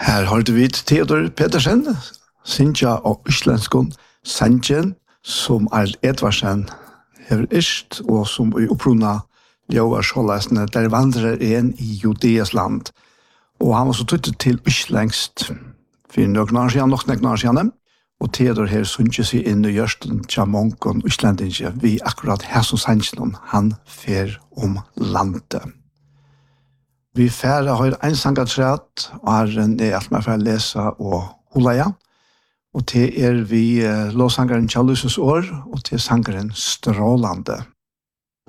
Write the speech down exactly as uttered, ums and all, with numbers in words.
Her hørte vi Theodor Petersen, Sintja og Íslenskon Sanchen, som Arl Edvardsen hever ist, og som i oppruna Ljóvar Sjålæsene, der vandrer en i Judeas land. Og han var så tuttet til Íslenskt, for noen år siden, nok noen år siden, og Theodor her sunnkje seg inn i Gjørsten tja Monkon Íslandinge, vi akkurat her som Sanchen, han fer om landet. Vi færre har en sangatræt, og Arren er alt med for å lese og hulaja. Og til er vi uh, låsangeren Kjallusens år, og til sangeren Strålande.